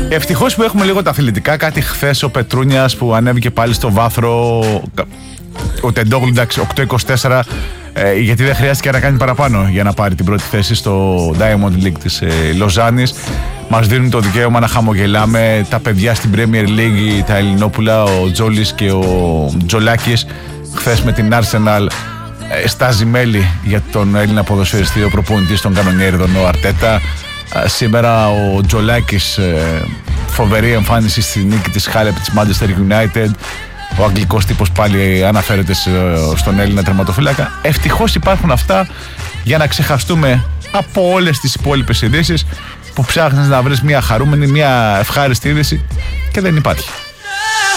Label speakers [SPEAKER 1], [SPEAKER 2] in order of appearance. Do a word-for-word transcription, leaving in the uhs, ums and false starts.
[SPEAKER 1] Ευτυχώς που έχουμε λίγο τα αθλητικά. Κάτι χθες ο Πετρούνιας που ανέβηκε πάλι στο βάθρο. Ο Τεντόγλου, εντάξει, οκτώ είκοσι τέσσερα. Ε, γιατί δεν χρειάστηκε να κάνει παραπάνω για να πάρει την πρώτη θέση στο Diamond League της ε, Λοζάνης. Μας δίνουν το δικαίωμα να χαμογελάμε. Τα παιδιά στην Premier League, τα Ελληνόπουλα, ο Τζόλης και ο Τζολάκης, χθες με την Arsenal, ε, στάζει μέλη για τον Έλληνα ποδοσφαιριστή, ο προπονητής των κανονιέριδων, ο Αρτέτα. Ε, σήμερα ο Τζολάκης, ε, φοβερή εμφάνιση στη νίκη της Χάλεπ της Manchester United. Ο αγγλικός τύπος πάλι αναφέρεται στον Έλληνα τερματοφύλακα. Ευτυχώς υπάρχουν αυτά για να ξεχαστούμε από όλες τις υπόλοιπες ειδήσεις που ψάχνεις να βρεις μια χαρούμενη, μια ευχάριστη είδηση και δεν υπάρχει.